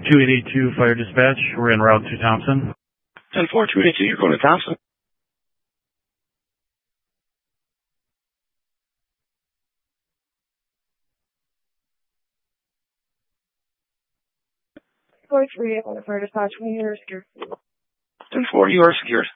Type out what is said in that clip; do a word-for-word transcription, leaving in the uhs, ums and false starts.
two eighty-two Fire Dispatch. We're en route to Thompson. ten four, two eighty-two, you're going to Thompson. four three, Fire Dispatch, we are secured. ten four, you are secured.